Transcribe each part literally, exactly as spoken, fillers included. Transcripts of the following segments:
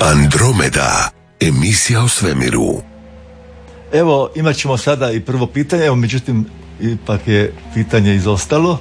Andromeda, emisija o svemiru. Evo, imat ćemo sada i prvo pitanje, evo, međutim, ipak je pitanje izostalo.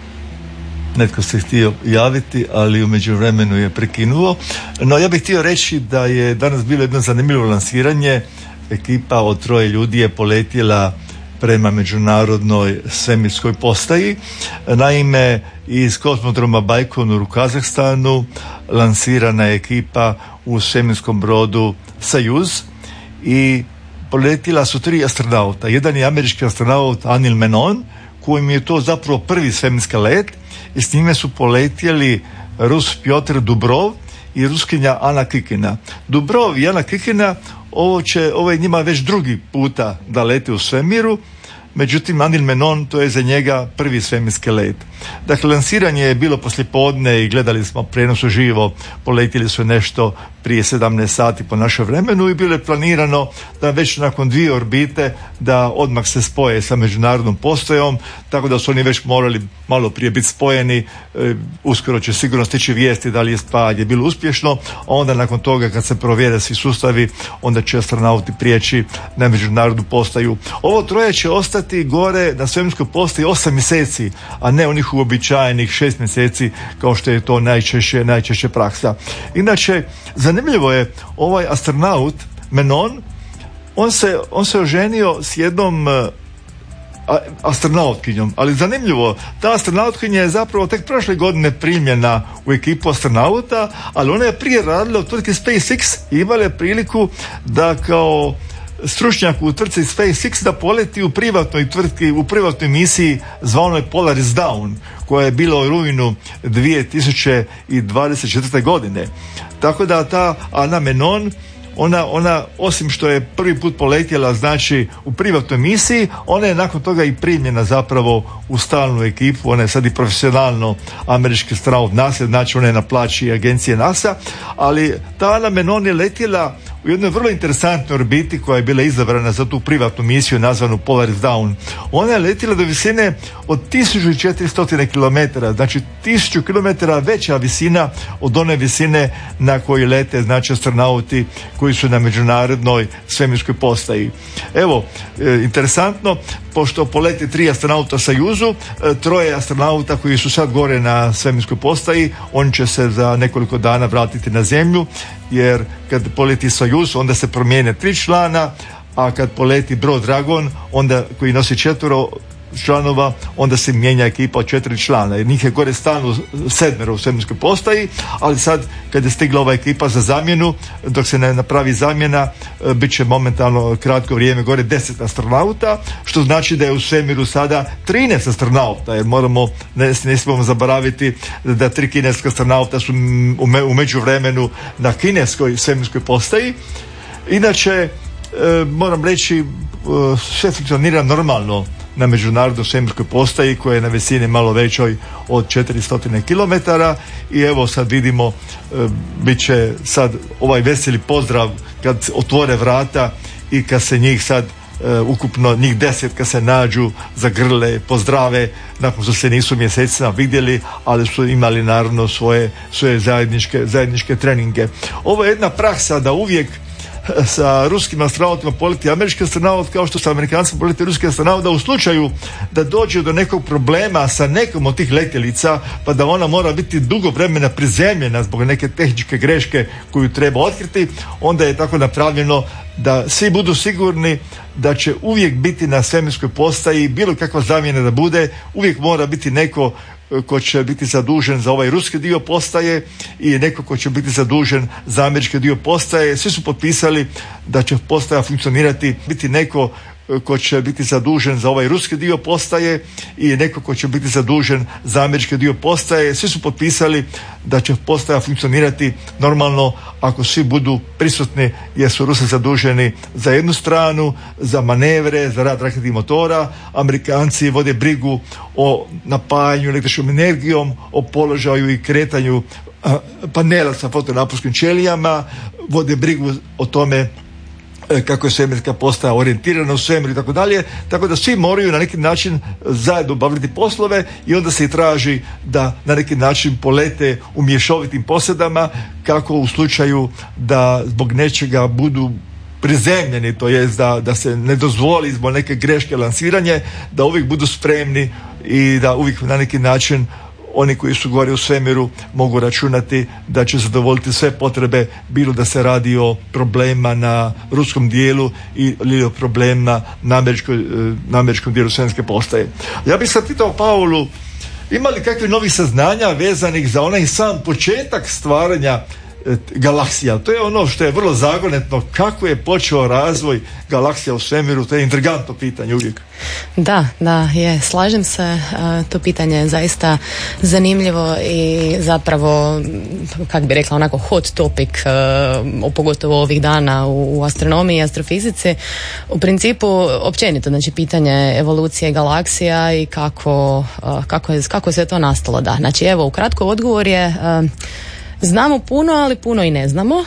Netko se htio javiti, ali u međuvremenu je prekinuo. No, ja bih htio reći da je danas bilo jedno zanimljivo lansiranje. Ekipa od troje ljudi je poletjela prema međunarodnoj svemirskoj postaji. Naime, iz kozmodroma Bajkonur u Kazahstanu lansirana je ekipa u svemirskom brodu Sajuz i poletjela su tri astronauta. Jedan je američki astronaut Anil Menon, kojim je to zapravo prvi svemirski let, i s njime su poletjeli Rus Pjotr Dubrov i Ruskinja Ana Kikina. Dubrov i Ana Kikina, ovo, će, ovo je njima već drugi puta da lete u svemiru, međutim Anil Menon, to je za njega prvi svemirski let. Dakle, lansiranje je bilo poslijepodne i gledali smo prijenos uživo, poletjeli su nešto prije sedamnaest sati po našem vremenu i bilo je planirano da već nakon dvije orbite da odmah se spoje sa međunarodnom postajom, tako da su oni već morali malo prije biti spojeni. E, uskoro će sigurno stići vijesti da li je spajanje bilo uspješno, a onda nakon toga kad se provjere svi sustavi, onda će astronauti prijeći na međunarodnu postaju. Ovo troje će ostati gore na svemirskoj postaji osam mjeseci, a ne onih uobičajenih šest mjeseci kao što je to najčešće, najčešće praksa. Inače, zanimljivo je, ovaj astronaut Menon, on se, on se oženio s jednom astronautkinjom, ali zanimljivo, ta astronautkinja je zapravo tek prošle godine primljena u ekipu astronauta, ali ona je prije radila u tvrtki SpaceX i imala je priliku da kao stručnjak u tvrtci SpaceX da poleti u privatnoj tvrtki, u privatnoj misiji zvanoj Polaris Dawn, koja je bila u rujnu dvije tisuće dvadeset četvrte. godine. Tako da ta Ana Menon, Ona, ona osim što je prvi put poletjela znači u privatnoj misiji, ona je nakon toga i primljena zapravo u stalnu ekipu. Ona je sad i profesionalno američki astronaut NASA, znači ona je na plaći agencije NASA, ali ta Ana Menon je letjela u jednoj vrlo interesantnoj orbiti koja je bila izabrana za tu privatnu misiju nazvanu Polaris Dawn. Ona je letjela do visine od tisuću četiristo kilometara, znači tisuću kilometara veća visina od one visine na kojoj lete znači astronauti koji su na međunarodnoj svemirskoj postaji. Evo, e, interesantno, pošto polete tri astronauta Sajuzu, e, troje astronauta koji su sad gore na svemirskoj postaji, on će se za nekoliko dana vratiti na Zemlju, jer kad poleti Sajuz onda se promijene tri člana, a kad poleti brod Dragon, onda koji nosi četvero članova, onda se mijenja ekipa od četiri člana, jer njih je gore stalno sedmero u svemirskoj postaji, ali sad kad je stigla ova ekipa za zamjenu, dok se ne napravi zamjena, bit će momentalno kratko vrijeme gore deset astronauta, što znači da je u svemiru sada trinaest astronauta, jer moramo, ne, ne smijemo zaboraviti da tri kineska astronauta su u međuvremenu na kineskoj svemirskoj postaji. Inače, e, moram reći, e, sve funkcionira normalno na međunarodnoj svemirskoj postaji koja je na visini malo većoj od četiristo kilometara i evo sad vidimo, e, bit će sad ovaj veseli pozdrav kad otvore vrata i kad se njih sad e, ukupno njih deset kad se nađu, zagrle, pozdrave nakon što se nisu mjesecima vidjeli, ali su imali naravno svoje, svoje zajedničke, zajedničke treninge. Ovo je jedna praksa da uvijek sa ruskim astronautima poleti američki astronaut, kao što sa Amerikancima poleti ruski astronaut, da u slučaju da dođe do nekog problema sa nekom od tih letjelica, pa da ona mora biti dugo vremena prizemljena zbog neke tehničke greške koju treba otkriti, onda je tako napravljeno da svi budu sigurni da će uvijek biti na svemirskoj postaji, bilo kakva zamjena da bude, uvijek mora biti neko ko će biti zadužen za ovaj ruski dio postaje i neko ko će biti zadužen za američki dio postaje. Svi su potpisali da će postaja funkcionirati, biti neko ko će biti zadužen za ovaj ruski dio postaje i neko ko će biti zadužen za američki dio postaje. Svi su potpisali da će postaja funkcionirati normalno ako svi budu prisutni, jer su Rusi zaduženi za jednu stranu, za manevre, za rad raketnih motora. Amerikanci vode brigu o napajanju električnom energijom, o položaju i kretanju panela sa fotonaposnskim ćelijama, vode brigu o tome kako je svemirska postaja orijentirana u svemir i tako dalje, tako da svi moraju na neki način zajedno obavljati poslove i onda se i traži da na neki način polete u mješovitim posadama kako u slučaju da zbog nečega budu prizemljeni, to jest da, da se ne dozvoli zbog neke greške lansiranje, da uvijek budu spremni i da uvijek na neki način oni koji su gore u svemiru mogu računati da će zadovoljiti sve potrebe, bilo da se radi o problema na ruskom dijelu ili o problema na, američkoj, na američkom dijelu svemirske postaje. Ja bih sad pitao Paulu, ima li kakvih novih saznanja vezanih za onaj sam početak stvaranja galaksija? To je ono što je vrlo zagonetno, kako je počeo razvoj galaksija u svemiru, to je intrigantno pitanje uvijek. Da, da, je, slažem se, to pitanje je zaista zanimljivo i zapravo, kak bi rekla, onako hot topic, pogotovo ovih dana u astronomiji i astrofizici. U principu, općenito, znači pitanje evolucije galaksija i kako, kako je, kako je sve to nastalo, da. Znači, evo, ukratko odgovor je znamo puno, ali puno i ne znamo.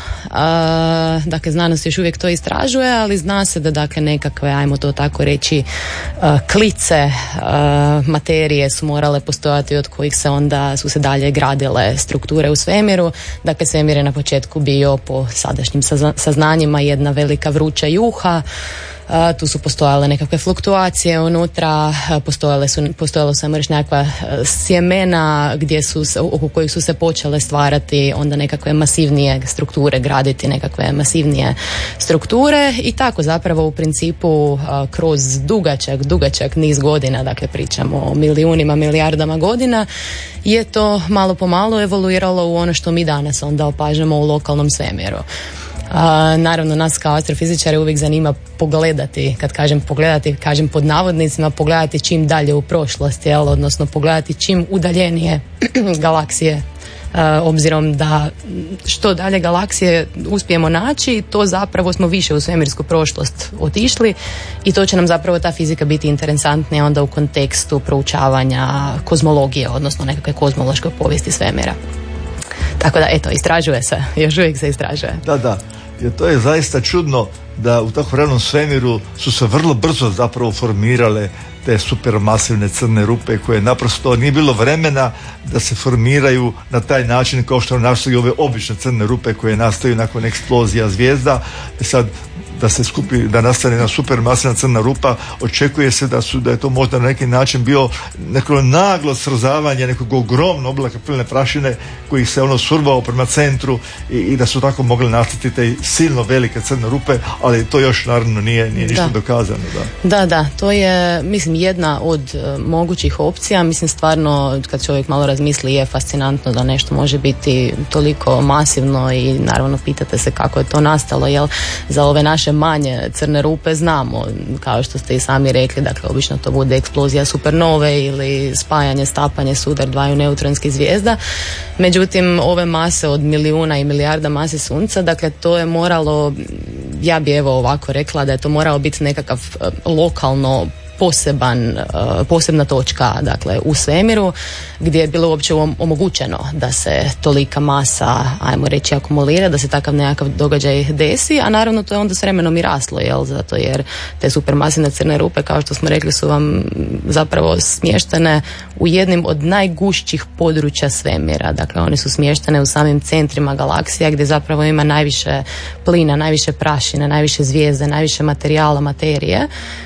A, dakle, znanost još uvijek to istražuje, ali zna se da dakle nekakve, ajmo to tako reći, a, klice a, materije su morale postojati od kojih se onda su se dalje gradile strukture u svemiru. Dakle, svemir je na početku bio po sadašnjim saznanjima jedna velika vruća juha. Uh, tu su postojale nekakve fluktuacije unutra, uh, postojale su, postojala su još nekakva uh, sjemena gdje su, oko kojih su se počele stvarati onda nekakve masivnije strukture, graditi nekakve masivnije strukture i tako zapravo u principu uh, kroz dugačak, dugačak niz godina, dakle pričamo o milijunima, milijardama godina, je to malo po malo evoluiralo u ono što mi danas onda opažamo u lokalnom svemiru. Uh, naravno nas kao astrofizičare uvijek zanima pogledati, kad kažem pogledati, kažem pod navodnicima, pogledati čim dalje u prošlost, jel? Odnosno pogledati čim udaljenije galaksije, uh, obzirom da što dalje galaksije uspijemo naći, to zapravo smo više u svemirsku prošlost otišli i to će nam zapravo ta fizika biti interesantnija onda u kontekstu proučavanja kozmologije, odnosno nekakve kozmološke povijesti svemira. Tako da, eto, istražuje se, još uvijek se istražuje. Da, da, jer to je zaista čudno da u tako ranom svemiru su se vrlo brzo zapravo formirale te supermasivne crne rupe koje naprosto nije bilo vremena da se formiraju na taj način kao što nastaju ove obične crne rupe koje nastaju nakon eksplozija zvijezda. Sad, da se skupi, da nastane jedna supermasivna crna rupa, očekuje se da su, da je to možda na neki način bio neko naglo srozavanje nekog ogromnog oblaka plime prašine koji se ono survao prema centru i, i da su tako mogle nastati te silno velike crne rupe, ali to još naravno nije, nije ništa da. dokazano. Da. da, da, to je, mislim, jedna od uh, mogućih opcija. Mislim, stvarno, kad čovjek malo razmisli, je fascinantno da nešto može biti toliko masivno i naravno pitate se kako je to nastalo, jel za ove naše manje crne rupe znamo, kao što ste i sami rekli, dakle obično to bude eksplozija supernove ili spajanje, stapanje, sudar dvaju neutronskih zvijezda. Međutim, ove mase od milijuna i milijarda mase sunca, dakle to je moralo, ja bi evo ovako rekla da je to moralo biti nekakav lokalno poseban, posebna točka, dakle u svemiru gdje je bilo uopće omogućeno da se tolika masa, ajmo reći, akumulira, da se takav nekakav događaj desi, a naravno to je onda s vremenom i raslo, jel, zato jer te supermasivne crne rupe, kao što smo rekli, su vam zapravo smještene u jednim od najgušćih područja svemira, dakle one su smještene u samim centrima galaksija gdje zapravo ima najviše plina, najviše prašine, najviše zvijezde, najviše materijala, materije.